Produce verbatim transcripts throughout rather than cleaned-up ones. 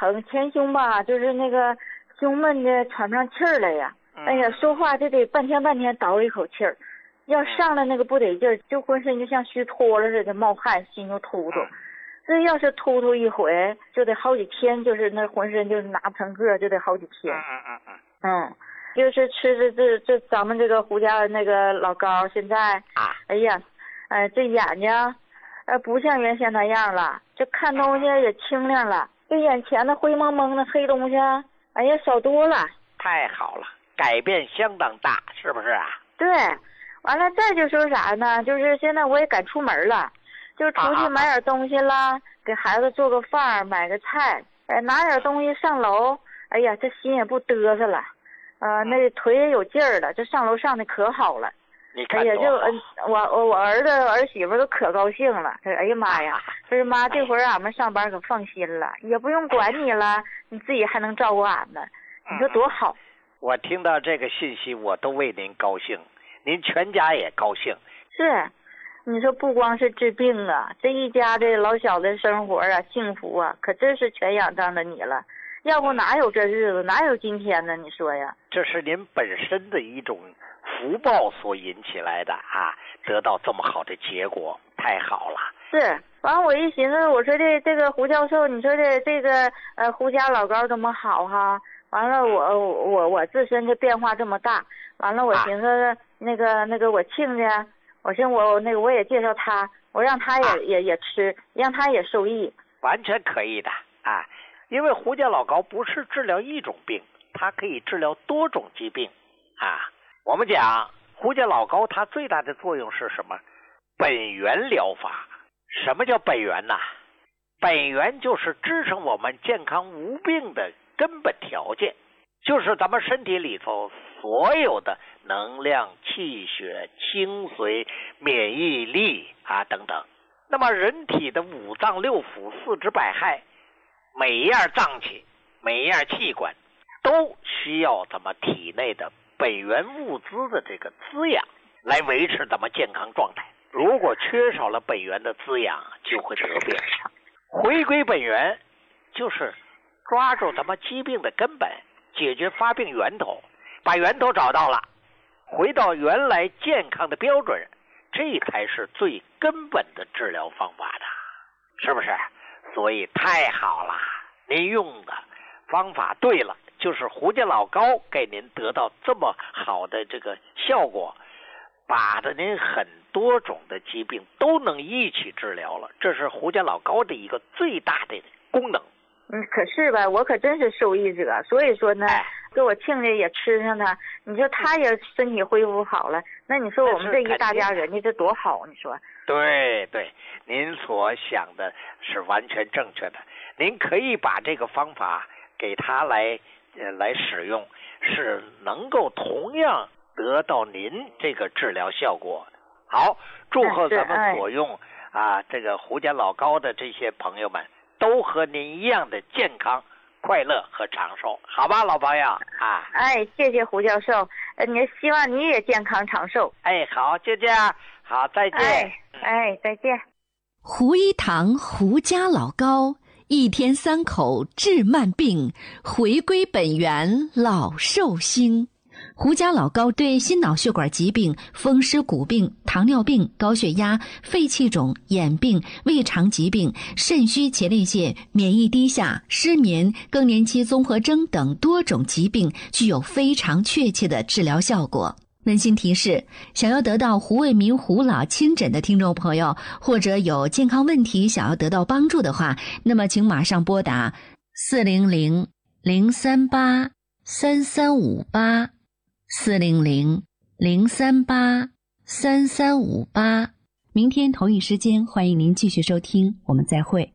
疼，前胸吧，就是那个胸闷的喘不上气儿来呀。哎呀，说话就得半天半天倒一口气儿，要上来那个不得劲儿，就浑身就像虚脱了似的，冒汗，心就突突。这要是突突一回，就得好几天，就是那浑身就是拿不成个，就得好几天。 嗯嗯嗯嗯，就是吃的这这咱们这个胡家那个老高，现在啊， 哎呀，哎这眼睛，呃不像原先那样了，这看东西也清亮了，这眼前的灰蒙蒙的黑东西，哎呀少多了。 太好了，改变相当大，是不是啊？ 对，完了再就说啥呢？就是现在我也敢出门了，就出去买点东西啦，啊、给孩子做个饭，买个菜，哎拿点东西上楼。哎呀，这心也不嘚瑟了，呃，那腿也有劲儿了，这上楼上的可好了。 你看哎呀，就嗯，我我我儿子儿媳妇都可高兴了。他说：“哎呀妈呀，他说妈，这会儿俺们上班可放心了，也不用管你了，你自己还能照顾俺们，你说多好。” 我听到这个信息，我都为您高兴，您全家也高兴。 是，你说不光是治病啊，这一家的老小的生活啊，幸福啊，可真是全仰仗着你了。要不哪有这日子，哪有今天呢？你说呀？ 这是您本身的一种福报所引起来的啊，得到这么好的结果，太好了。 是，完我一寻思，我说这这个胡教授，你说这这个呃胡家老高这么好哈，完了我我我自身这变化这么大，完了我寻思、啊、那个那个我亲家，我寻我那个我也介绍他，我让他也、啊、也也吃，让他也受益。 完全可以的啊。因为胡家老高不是治疗一种病，它可以治疗多种疾病啊。我们讲胡家老高，它最大的作用是什么？本源疗法。什么叫本源呢？本源就是支撑我们健康无病的根本条件，就是咱们身体里头所有的能量、气血、精髓、免疫力啊等等。那么人体的五脏六腑、四肢百骸，每一样脏器，每一样器官都需要咱们体内的本源物资的这个滋养来维持咱们健康状态。如果缺少了本源的滋养，就会得病。回归本源就是抓住咱们疾病的根本，解决发病源头，把源头找到了，回到原来健康的标准，这才是最根本的治疗方法的，是不是？所以太好了，您用的方法对了，就是胡家老高给您得到这么好的这个效果，把的您很多种的疾病都能一起治疗了，这是胡家老高的一个最大的功能。 嗯，可是吧，我可真是受益者，所以说呢， 哎、 给我亲家也吃上它，你说他也身体恢复好了，那你说我们这一大家人家这多好，你说？ 对对，您所想的是完全正确的。您可以把这个方法给他来呃来使用，是能够同样得到您这个治疗效果。好，祝贺咱们所用、哎、啊这个胡家老高的这些朋友们都和您一样的健康、快乐和长寿，好吧，老朋友啊！ 哎，谢谢胡教授，呃，你希望你也健康长寿。 哎，好，就这样，好，再见。 哎，哎再见。 胡一堂胡家老高，一天三口治慢病，回归本源老寿星。胡家老高对心脑血管疾病、风湿骨病、糖尿病、高血压、肺气肿、眼病、胃肠疾病、肾虚前列腺、免疫低下、失眠、更年期综合征等多种疾病具有非常确切的治疗效果。温馨提示，想要得到胡卫民胡老亲诊的听众朋友，或者有健康问题想要得到帮助的话，那么请马上拨打四零零零三八三三五八四零零零三八三三五八。明天同一时间，欢迎您继续收听，我们再会。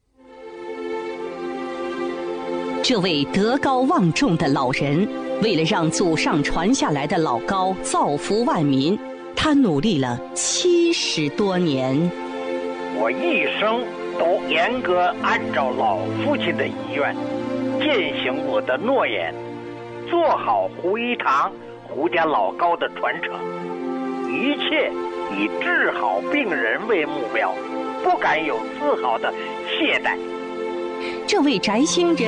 这位德高望重的老人，为了让祖上传下来的老高造福万民，他努力了七十多年。 我一生都严格按照老父亲的遗愿，践行我的诺言，做好胡一堂胡家老高的传承，一切以治好病人为目标，不敢有丝毫的懈怠。 这位宅心仁